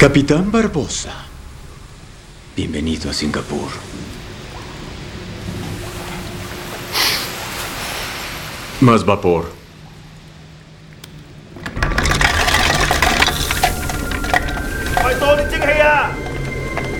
Capitán Barbosa, bienvenido a Singapur. Más vapor. Phải tôi đi chiếc hay à?